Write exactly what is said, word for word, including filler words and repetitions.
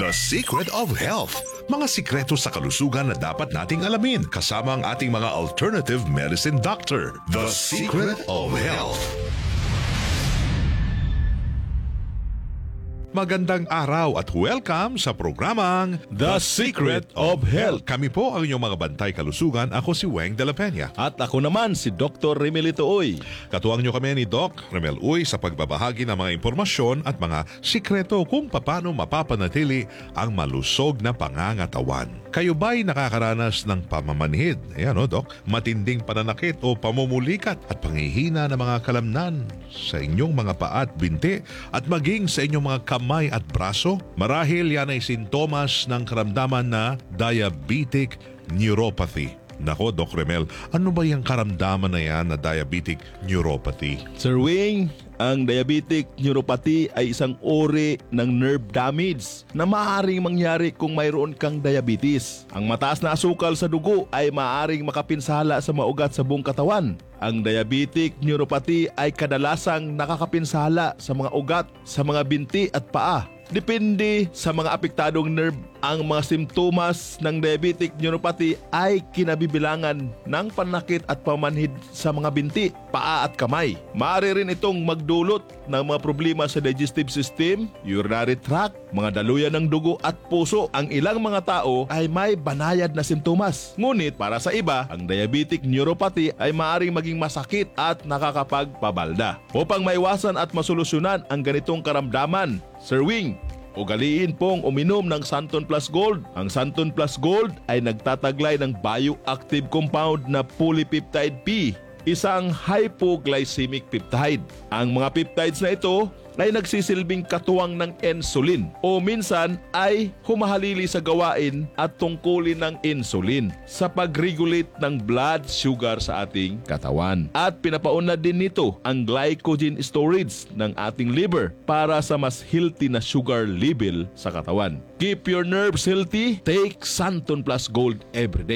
The Secret of Health. Mga sikreto sa kalusugan na dapat nating alamin kasama ang ating mga alternative medicine doctor. The Secret of Health. Magandang araw at welcome sa programang The Secret of Health. Kami po ang inyong mga bantay kalusugan. Ako si Weng de la Peña. At ako naman si Doctor Remelito Uy. Katuwang nyo kami ni Doc Remel Uy sa pagbabahagi ng mga impormasyon at mga sikreto kung paano mapapanatili ang malusog na pangangatawan. Kayo ba'y nakakaranas ng pamamanhid? Ayan o, Doc. Matinding pananakit o pamumulikat at panghihina ng mga kalamnan sa inyong mga paa at binti at maging sa inyong mga kamay at braso? Marahil yan ay sintomas ng karamdaman na diabetic neuropathy. Nako, Doc Remel, ano ba yung karamdaman na yan na diabetic neuropathy? Sir Wing, ang diabetic neuropathy ay isang uri ng nerve damage na maaaring mangyari kung mayroon kang diabetes. Ang mataas na asukal sa dugo ay maaaring makapinsala sa mga ugat sa buong katawan. Ang diabetic neuropathy ay kadalasang nakakapinsala sa mga ugat, sa mga binti at paa. Depende sa mga apektadong nerve, ang mga simptomas ng diabetic neuropathy ay kinabibilangan ng panakit at pamanhid sa mga binti, paa at kamay. Maaari rin itong magdulot ng mga problema sa digestive system, urinary tract, mga daluyan ng dugo at puso. Ang ilang mga tao ay may banayad na simptomas. Ngunit para sa iba, ang diabetic neuropathy ay maaaring maging masakit at nakakapagpabalda. Upang maiwasan at masolusyonan ang ganitong karamdaman, Sir Wing, ugaliin pong uminom ng Santon Plus Gold. Ang Santon Plus Gold ay nagtataglay ng bioactive compound na polypeptide P, isang hypoglycemic peptide. Ang mga peptides na ito ay nagsisilbing katuwang ng insulin o minsan ay humahalili sa gawain at tungkulin ng insulin sa pag-regulate ng blood sugar sa ating katawan. At pinapaunlad din nito ang glycogen storage ng ating liver para sa mas healthy na sugar level sa katawan. Keep your nerves healthy. Take Santon Plus Gold every day.